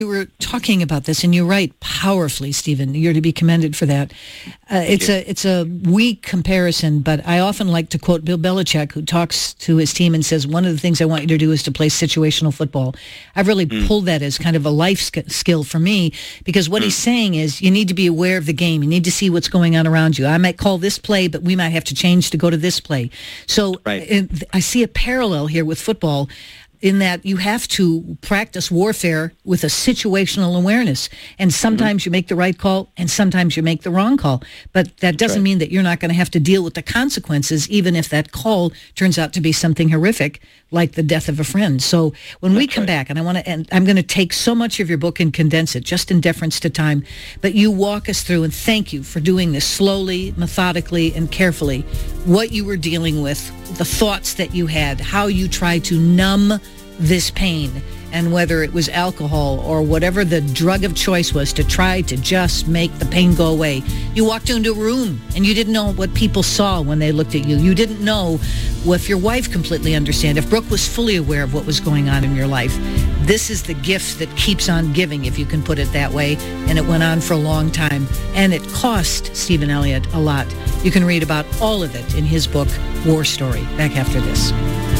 You were talking about this, and you write powerfully, Stephen. You're to be commended for that. It's a weak comparison, but I often like to quote Bill Belichick, who talks to his team and says, one of the things I want you to do is to play situational football. I've really pulled that as kind of a life skill for me, because what he's saying is you need to be aware of the game. You need to see what's going on around you. I might call this play, but we might have to change to go to this play. So I see a parallel here with football, in that you have to practice warfare with a situational awareness. And sometimes you make the right call, and sometimes you make the wrong call. But that doesn't mean that you're not going to have to deal with the consequences, even if that call turns out to be something horrific, like the death of a friend. So when we come back, and I'm going to take so much of your book and condense it, just in deference to time, but you walk us through, and thank you for doing this slowly, methodically, and carefully, what you were dealing with, the thoughts that you had, how you tried to numb this pain, and whether it was alcohol or whatever the drug of choice was to try to just make the pain go away. You walked into a room and you didn't know what people saw when they looked at you. You didn't know if your wife completely understood, if Brooke was fully aware of what was going on in your life. This is the gift that keeps on giving, if you can put it that way, and it went on for a long time. And it cost Stephen Elliott a lot. You can read about all of it in his book, War Story. Back after this.